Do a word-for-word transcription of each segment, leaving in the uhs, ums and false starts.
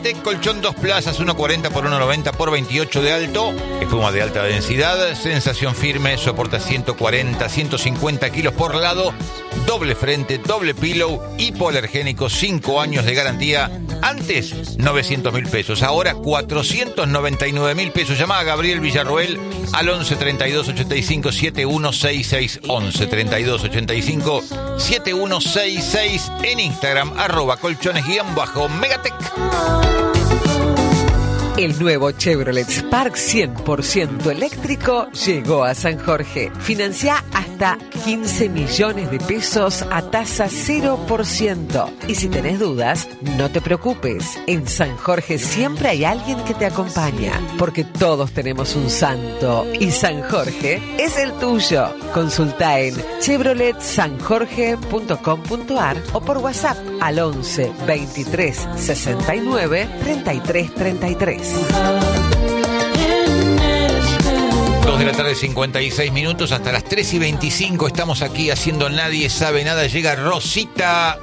Megatec, colchón dos plazas, uno cuarenta por uno noventa por veintiocho de alto, espuma de alta densidad, sensación firme, soporta ciento cuarenta, ciento cincuenta kilos por lado, doble frente, doble pillow, hipoalergénico, cinco años de garantía. Antes, novecientos mil pesos, ahora cuatrocientos noventa y nueve mil pesos. Llama a Gabriel Villarroel al once treinta y dos ochenta y cinco setenta y uno sesenta y seis, once treinta y dos ochenta y cinco setenta y uno sesenta y seis, en Instagram, arroba colchones guión bajo Megatec. El nuevo Chevrolet Spark cien por ciento eléctrico llegó a San Jorge. Financia hasta quince millones de pesos a tasa cero por ciento. Y si tenés dudas, no te preocupes. En San Jorge siempre hay alguien que te acompaña, porque todos tenemos un santo y San Jorge es el tuyo. Consulta en chevrolet san jorge punto com punto a r o por WhatsApp al once veintitrés sesenta y nueve treinta y tres treinta y tres. dos de la tarde, cincuenta y seis minutos, hasta las tres y veinticinco estamos aquí haciendo Nadie Sabe Nada. Llega Rosita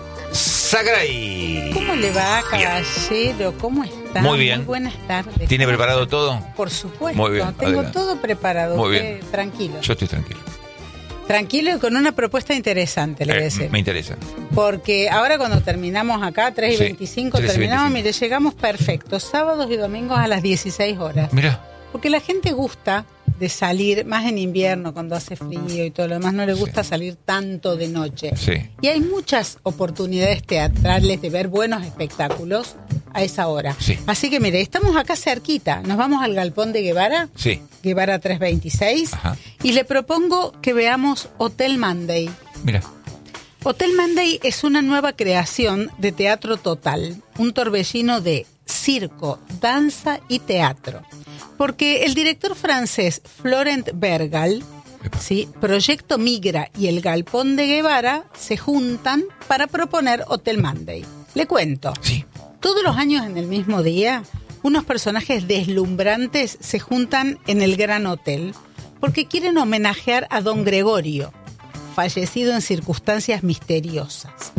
Sagray. ¿Cómo le va, caballero? ¿Cómo está? Muy bien. Muy buenas tardes. ¿Tiene preparado todo? Por supuesto. Muy bien, Tengo adelante. todo preparado. Muy Usted, bien. tranquilo. Yo estoy tranquilo. Tranquilo y con una propuesta interesante, le voy a Eh, decir. me interesa. Porque ahora cuando terminamos acá, tres y Sí, veinticinco, tres y terminamos, veinticinco. mire, llegamos perfectos, sábados y domingos a las dieciséis horas. Mira. Porque la gente gusta de salir, más en invierno, cuando hace frío y todo lo demás, no le gusta Sí. salir tanto de noche. Sí. Y hay muchas oportunidades teatrales de ver buenos espectáculos a esa hora. Sí. Así que mire, estamos acá cerquita, nos vamos al Galpón de Guevara, Sí. Guevara trescientos veintiséis, Ajá. y le propongo que veamos Hotel Monday. Mira. Hotel Monday es una nueva creación de Teatro Total, un torbellino de circo, danza y teatro. Porque el director francés Florent Bergal, ¿sí? Proyecto Migra y el Galpón de Guevara se juntan para proponer Hotel Monday. Le cuento. Sí. Todos los años en el mismo día, unos personajes deslumbrantes se juntan en el Gran Hotel porque quieren homenajear a Don Gregorio, fallecido en circunstancias misteriosas.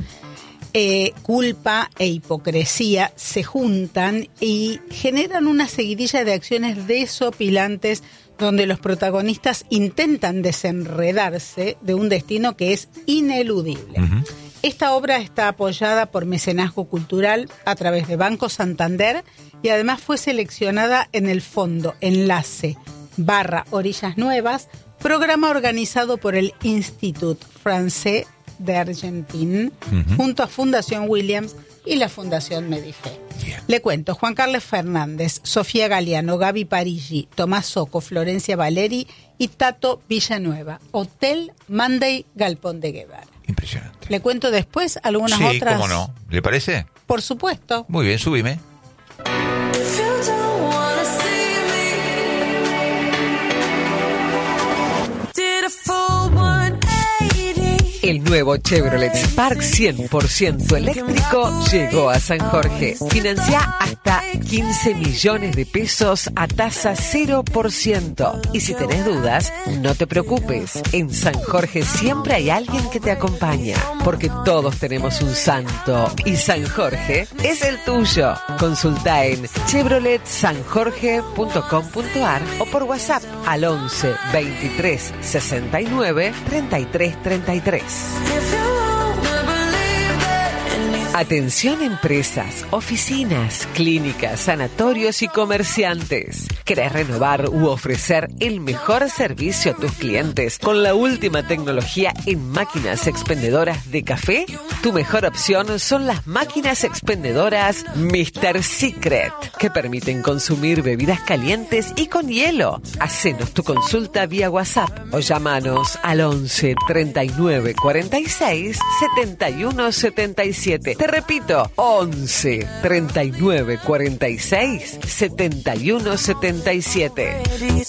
Eh, culpa e hipocresía se juntan y generan una seguidilla de acciones desopilantes donde los protagonistas intentan desenredarse de un destino que es ineludible. Uh-huh. Esta obra está apoyada por mecenazgo cultural a través de Banco Santander y además fue seleccionada en el fondo Enlace barra Orillas Nuevas, programa organizado por el Institut Français de Argentina, Uh-huh. junto a Fundación Williams y la Fundación Medife. Bien. Le cuento, Juan Carlos Fernández, Sofía Galeano, Gaby Parigi, Tomás Soco, Florencia Valeri y Tato Villanueva. Hotel Monday, Galpón de Guevara. Impresionante. Le cuento después algunas Sí, otras. cómo no. ¿Le parece? Por supuesto. Muy bien, subime. El nuevo Chevrolet Spark cien por ciento eléctrico llegó a San Jorge. Financia hasta quince millones de pesos a tasa cero por ciento. Y si tenés dudas, no te preocupes. En San Jorge siempre hay alguien que te acompaña, porque todos tenemos un santo y San Jorge es el tuyo. Consulta en chevrolet san jorge punto com punto a r o por WhatsApp al once veintitrés sesenta y nueve treinta y tres treinta y tres. Atención empresas, oficinas, clínicas, sanatorios y comerciantes. ¿Querés renovar u ofrecer el mejor servicio a tus clientes con la última tecnología en máquinas expendedoras de café? Tu mejor opción son las máquinas expendedoras míster Secret, que permiten consumir bebidas calientes y con hielo. Hacenos tu consulta vía WhatsApp o llámanos al once treinta y nueve cuarenta y seis setenta y uno setenta y siete. Te repito, once treinta y nueve cuarenta y seis setenta y uno setenta y siete.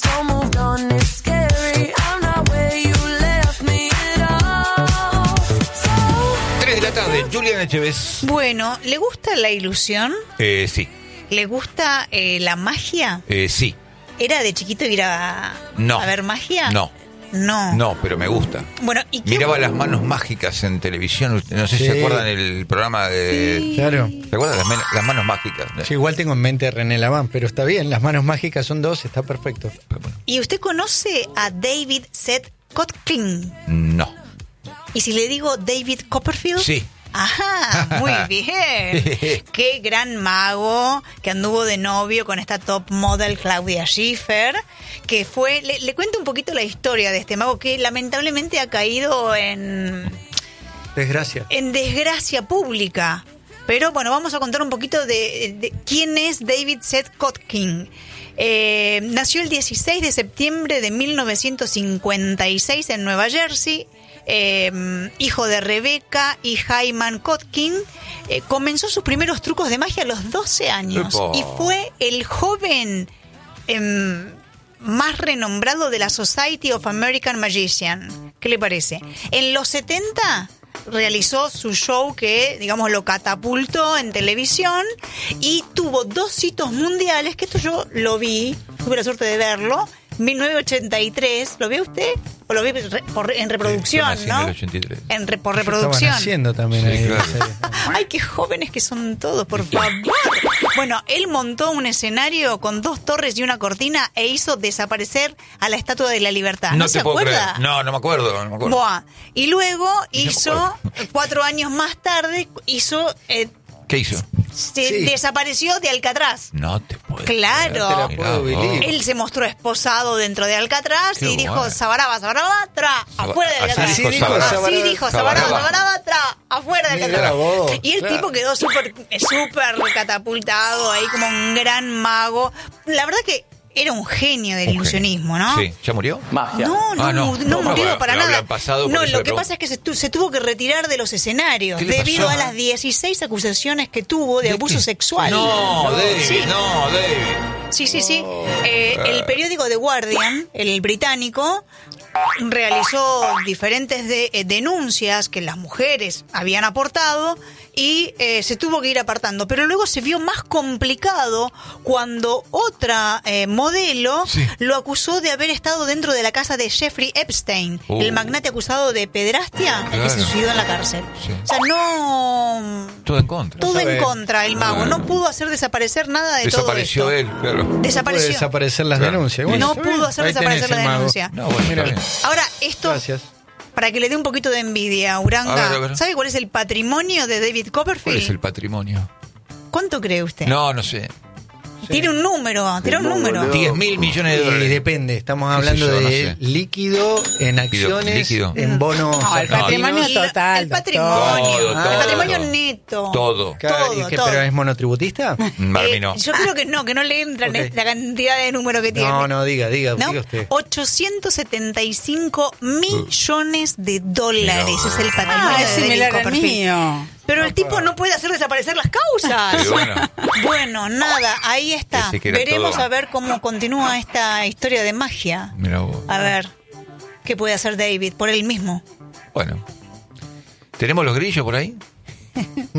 tres de la tarde, Juliana Echeves. Bueno, ¿le gusta la ilusión? Eh, sí. ¿Le gusta eh, la magia? Eh, sí. ¿Era de chiquito ir a, No. a ver magia? No. No. No, pero me gusta. Bueno, ¿y qué? Miraba Las Manos Mágicas en televisión. No sé si Sí. se acuerdan el programa de... Sí. Claro. ¿Se acuerdan las, men- las Manos Mágicas? Sí, igual tengo en mente a René Laván, pero está bien, las manos mágicas son dos, está perfecto. ¿Y usted conoce a David Seth Kotkin? No. ¿Y si le digo David Copperfield? Sí. Ajá, muy bien. Qué gran mago que anduvo de novio con esta top model Claudia Schiffer, que fue... Le, le cuento un poquito la historia de este mago que lamentablemente ha caído en, Desgracia. en desgracia pública. Pero bueno, vamos a contar un poquito de, de quién es David Seth Kotkin. Eh, nació el dieciséis de septiembre de mil novecientos cincuenta y seis en Nueva Jersey. Eh, hijo de Rebecca y Hyman Kotkin, eh, comenzó sus primeros trucos de magia a los doce años. Epa. Y fue el joven eh, más renombrado de la Society of American Magicians. ¿Qué le parece? En los setenta realizó su show que, digamos, lo catapultó en televisión y tuvo dos hitos mundiales, que esto yo lo vi, tuve la suerte de verlo, mil novecientos ochenta y tres, ¿lo ve usted? O lo vi re- por- en reproducción, Sí, yo nací en ¿no? el ochenta y tres. En re- por Yo reproducción. Estaban haciendo también Sí, ahí. claro. series. Ay, qué jóvenes que son todos, por favor. Bueno, él montó un escenario con dos torres y una cortina e hizo desaparecer a la Estatua de la Libertad. ¿No, No se te puedo acuerda? creer. No, no me acuerdo. No me acuerdo. Buah. Y luego Y no me hizo, acuerdo. cuatro años más tarde, hizo... eh, ¿Qué hizo? se Sí. desapareció de Alcatraz. No te puedo Claro. creer. No te la Mirá puedo vos. believe. Él se mostró esposado dentro de Alcatraz Qué y dijo, bueno. Sabaraba, Sabaraba, tra, afuera de Así Alcatraz. dijo Así dijo Sabaraba. Sabaraba. Así dijo, Sabaraba, Sabaraba. Sabaraba, tra, afuera de Mirá Alcatraz. vos, Y el claro. tipo quedó súper súper catapultado ahí como un gran mago. La verdad que era un genio del Un ilusionismo, ¿no? Sí. ¿Ya murió? No, no, Ah, no. mu- no No, murió bueno, para lo nada. habían pasado, por no, eso lo le que pregunto. pasa es que se, tu- se tuvo que retirar de los escenarios ¿Qué le debido pasó? a las dieciséis acusaciones que tuvo de, ¿De abuso qué? sexual. No, David, Sí. no, David. Sí, sí, sí. Eh, el periódico The Guardian, el británico, realizó diferentes de- eh, denuncias que las mujeres habían aportado y eh, se tuvo que ir apartando. Pero luego se vio más complicado cuando otra eh, modelo Sí. lo acusó de haber estado dentro de la casa de Jeffrey Epstein, Uh. el magnate acusado de pederastia, el que Claro. se suicidó en la cárcel. Sí. O sea, no... Todo en contra. Todo en sabe. contra el mago. No pudo hacer desaparecer nada de Desapareció todo él, esto. claro. Puede Desapareció. desaparecer las Claro. denuncias. No está pudo bien. hacer Ahí tenés desaparecer el la mago. denuncia. No, bueno, Mira. está bien. Ahora, esto, Gracias. para que le dé un poquito de envidia, Uranga, A ver, a ver. ¿sabe cuál es el patrimonio de David ¿Cuál Copperfield? es el patrimonio? ¿Cuánto cree usted? No, no sé. Tire un número, tira un número. diez mil millones de Y dólares. depende, estamos ¿Qué hablando sé yo? No de sé. líquido, en Líquido, acciones, líquido. en bonos. No, el argentinos. patrimonio Y lo- total, El patrimonio. Todo, el todo. patrimonio neto. Todo. Claro, ¿y Todo, qué, todo. ¿Pero es monotributista? Para Eh, mí no. Yo creo que no, que no le entran Ok. la cantidad de número que tiene. No, no, diga, diga, ¿No? diga usted. ochocientos setenta y cinco millones de dólares Mirá. es el patrimonio Ah, de es David similar al Copperfield. mío. Pero el tipo no puede hacer desaparecer las causas. Sí, bueno. Bueno, nada, ahí está. Ese que era Veremos todo. a ver cómo continúa esta historia de magia. Mira vos. A ver, ¿qué puede hacer David por él mismo? Bueno. ¿Tenemos los grillos por ahí?